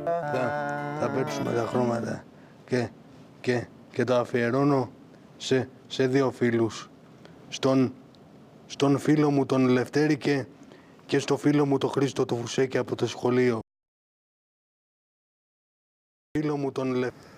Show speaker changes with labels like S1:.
S1: Θα παίξουμε τα χρώματα και τα αφιερώνω σε δύο φίλους. Στον φίλο μου τον Λευτέρη και στο φίλο μου τον Χρήστο το Φουσέκη από το σχολείο. Φίλο μου τον Λευτέρη.